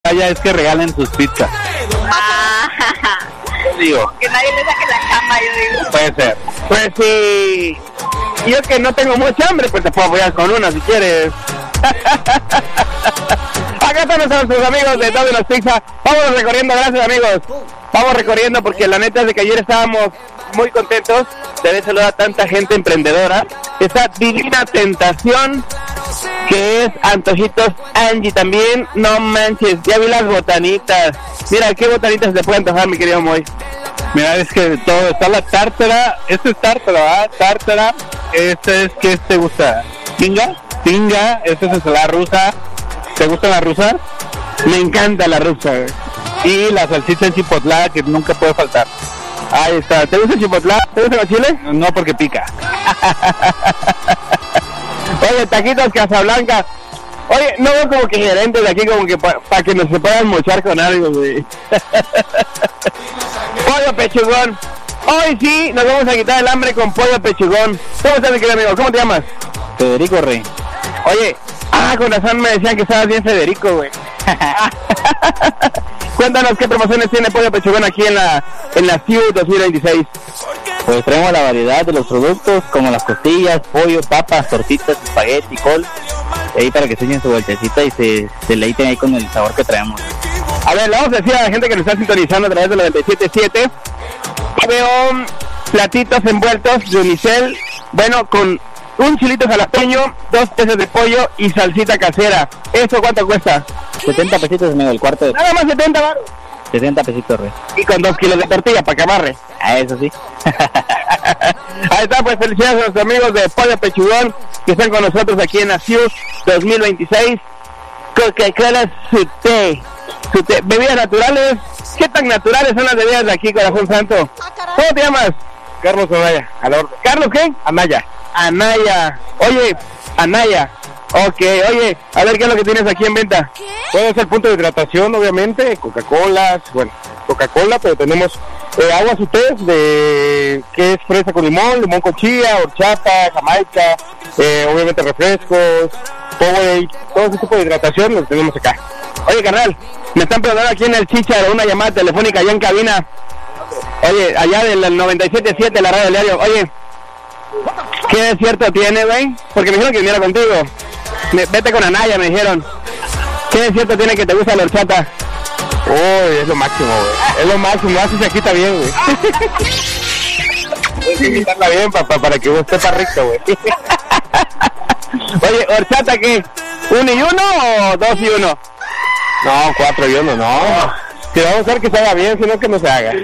batalla es que regalen sus pizzas. Digo. Que nadie le saque la chamba, yo digo. Puede ser. Pues sí. Yo que no tengo mucha hambre, pues te puedo apoyar con una si quieres. Acá están nuestros amigos de Domino's Pizza. Vamos recorriendo, gracias amigos. Vamos recorriendo porque la neta es de que ayer estábamos muy contentos de haber saludado a tanta gente emprendedora. Esa divina tentación que es Antojitos Angie también. No manches, ya vi las botanitas. Mira, ¿qué botanitas te puede antojar, mi querido Moy? Mira, es que todo está la tártara. Esto es tártara, ¿verdad? Tártara. Este es, ¿qué te gusta? ¿Tinga? Tinga. Esta es ensalada rusa. ¿Te gusta la rusa? Me encanta la rusa. Y la salsita enchipotlada que nunca puede faltar. Ahí está. ¿Te gusta el chipotlada? ¿Te gusta el chile? No, porque pica. Oye, taquitos Casablanca. Oye, no veo como que gerentes de aquí como que para que nos se puedan mochar con algo, güey. Pollo pechugón. Hoy sí, nos vamos a quitar el hambre con pollo pechugón. ¿Cómo estás, mi querido amigo? ¿Cómo te llamas? Federico Rey. Oye, con razón me decían que estabas bien Federico, güey. Cuéntanos qué promociones tiene pollo pechugón aquí en la CIU 2026. Pues traemos la variedad de los productos como las costillas, pollo, papas, tortitas, espagueti, col. Ahí para que se echen su vueltecita y se deleiten ahí con el sabor que traemos. A ver, le vamos a decir a la gente que nos está sintonizando a través de 97.7. Veo platitos envueltos de unicel, bueno, con un chilito jalapeño, 2 piezas de pollo y salsita casera. ¿Eso cuánto cuesta? 70 pesitos, amigo, el cuarto de... Nada más 70 baros. 70 pesitos, Rey. Y con 2 kilos de tortilla para que amarre. Eso sí. Ahí está, pues felicidades a nuestros amigos de Pollo Pechugón que están con nosotros aquí en la CIU 2026. Coca-Cola Sute. Bebidas naturales. ¿Qué tan naturales son las bebidas de aquí, Corazón Santo? ¿Cómo te llamas? Carlos Anaya, al orden. ¿Carlos qué? Anaya. Anaya. Oye, Anaya. Ok, oye, a ver qué es lo que tienes aquí en venta. Puede ser punto de hidratación, obviamente, Coca-Cola, bueno, Coca-Cola, pero tenemos aguas UTES de que es fresa con limón, limón con chía, horchata, jamaica, obviamente refrescos, Powerade, todo ese tipo de hidratación lo tenemos acá. Oye, carnal, me están preguntando aquí en el Chícharo una llamada telefónica allá en cabina. Oye, allá del 97.7, la radio del diario. Oye, ¿qué desierto tiene, güey? Porque me dijeron que viniera contigo. Vete con Anaya, me dijeron. ¿Qué desierto tiene que te gusta la horchata? Uy, es lo máximo, güey. Es lo máximo, así se aquí está bien, güey. Hay que invitarla bien, papá, para que vos sepa rico, güey. Oye, ¿horchata qué? ¿1 y 1 o 2 y 1? No, 4 y 1, no. Si vamos a hacer que se haga bien, sino que no se haga.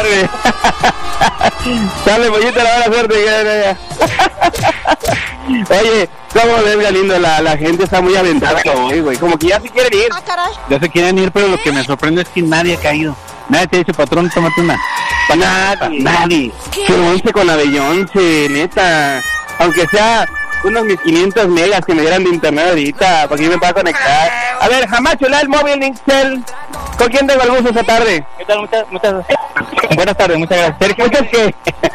Dale, pollito, la buena suerte. Oye, cómo ves, lindo, la gente está muy aventada hoy, güey. Como que ya se quieren ir. Ya se quieren ir, pero lo que me sorprende es que nadie ha caído. Nadie te dice, patrón, tómate una. Nadie. Que once con la Beyoncé, neta. Aunque sea unos 1500 megas que me dieran de internet ahorita, para que yo me pueda conectar. A ver, Jamacho, el móvil, Nixel. ¿Con quién tengo el gusto esta tarde? ¿Qué tal? Muchas buenas tardes, muchas gracias. Sergio, ¿muchas qué?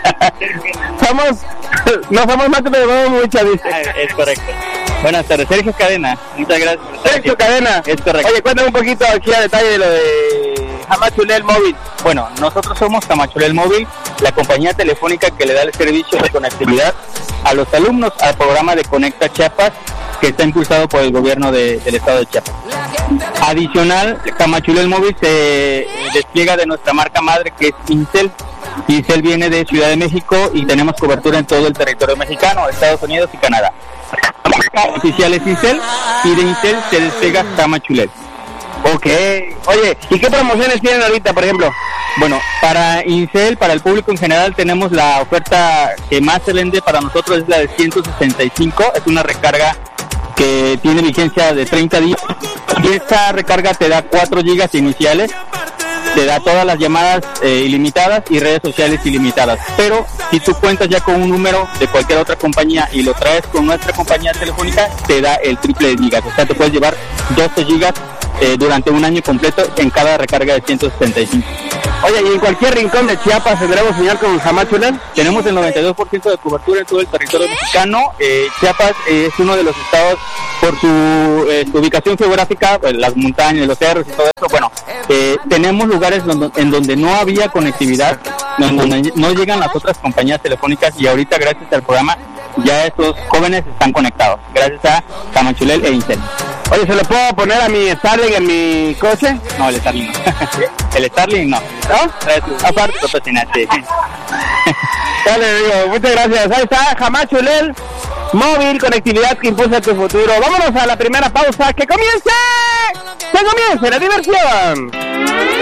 No somos más, pero somos muchas, dice. Es correcto. Buenas tardes, Sergio Cadena. Muchas gracias. Sergio Cadena. Es correcto. Oye, cuéntame un poquito aquí a detalle de lo de Jamachulel Móvil. Bueno, nosotros somos Jamachulel Móvil, la compañía telefónica que le da el servicio de conectividad a los alumnos al programa de Conecta Chiapas, que está impulsado por el gobierno del estado de Chiapas. Adicional, Jamachulel Móvil se despliega de nuestra marca madre, que es Incel. Incel viene de Ciudad de México y tenemos cobertura en todo el territorio mexicano, Estados Unidos y Canadá. La marca oficial es Incel y de Incel se despega Jamachulel. Ok. Oye, ¿y qué promociones tienen ahorita, por ejemplo? Bueno, para Incel, para el público en general, tenemos la oferta que más se vende para nosotros, es la de 165, es una recarga que tiene vigencia de 30 días y esta recarga te da 4 gigas iniciales, te da todas las llamadas ilimitadas y redes sociales ilimitadas, pero si tú cuentas ya con un número de cualquier otra compañía y lo traes con nuestra compañía telefónica, te da el triple de gigas, o sea, te puedes llevar 12 gigas durante un año completo en cada recarga de 165. Oye, ¿y en cualquier rincón de Chiapas tendremos señal con Jamachulel? Tenemos el 92% de cobertura en todo el territorio mexicano. Chiapas es uno de los estados, por su ubicación geográfica, pues, las montañas, los cerros y todo eso. Bueno, tenemos lugares en donde no había conectividad, donde no llegan las otras compañías telefónicas, y ahorita gracias al programa ya estos jóvenes están conectados, gracias a Jamachulel e Intel. Oye, ¿se lo puedo poner a mi Starlink en mi coche? No, el Starlink no. El Starlink no. ¿No? Aparte, sí. Dale, amigo, muchas gracias. Ahí está Jamachulel, móvil, conectividad que impulsa tu futuro. Vámonos a la primera pausa. ¡Que comience! ¡Que comience la diversión!